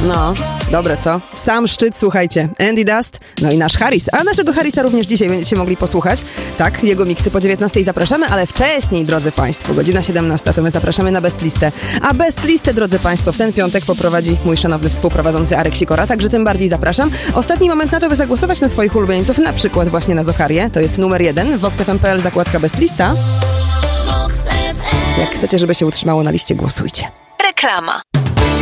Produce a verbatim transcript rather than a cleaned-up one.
No, dobre, co? Sam szczyt, słuchajcie. Andy Dust, no i nasz Harris. A naszego Harrisa również dzisiaj będziecie mogli posłuchać. Tak, jego miksy po dziewiętnastej zapraszamy, ale wcześniej, drodzy Państwo, godzina siedemnasta, to my zapraszamy na Best Listę. A Best Listę, drodzy Państwo, w ten piątek poprowadzi mój szanowny współprowadzący Arek Sikora, także tym bardziej zapraszam. Ostatni moment na to, by zagłosować na swoich ulubieńców, na przykład właśnie na Zoharię. To jest numer jeden, vox f m kropka p l, zakładka Best Lista. Jak chcecie, żeby się utrzymało na liście, głosujcie. Reklama.